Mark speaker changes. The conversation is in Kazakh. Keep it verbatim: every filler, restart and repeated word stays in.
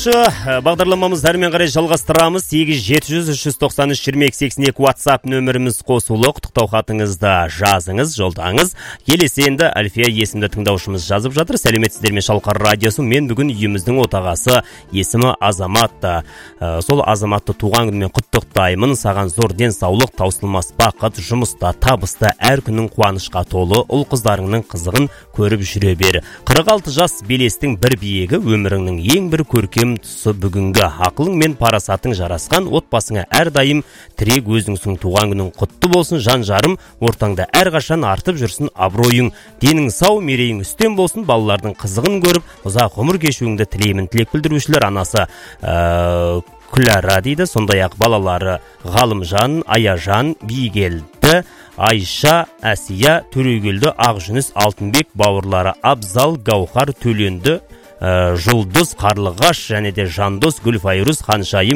Speaker 1: Бағдарламамыз әрмен қарай жалғастырамыз. сегіз жеті жүз үш жүз тоқсан үш жиырма екі сексен екі WhatsApp нөміріміз қосулы. Құттықтау хатыңызды жазыңыз, жолдаңыз. Келесі енді Альфия есімді тыңдаушымыз жазып жатыр. Сәлеметсіздер ме Шалқар радиосы. Мен бүгін үйіміздің отағасы, есімі Азамат. Сол Азаматты туған күнімен құттықтаймын. Саған зор денсаулық, таусылмас бақыт, жұмыста табысты, әр күнің қуанышқа толы, ұл қыздарыңның қызығын көріп жүре бер. қырық алты жас белестің бір биегі, өміріңнің ең бір көркем тұсы бүгінгі. Ақылың мен парасатың жарасқан, отбасыңа әрдайым тірек өзіңсің. Туған күнің құтты болсын жан-жарым, ортаңда әрқашан артып жүрсін абыройың. Денің сау, мерейің үстем болсын, балалардың қызығын көріп, ұзақ ғұмыр кешуіңді тілеймін. Тілек білдірушілер анасы ә, Күләра дейді, сондай-ақ балалары Ғалымжан, Аяжан, Бигелді, Айша, Әсия, Төрегелді, Ақжүніс, Алтынбек, бауырлары Абзал, Гаухар, Төленді, Жұлдыз, Қарлығаш және де Жандос, Гүлфайрус, Ханшайым,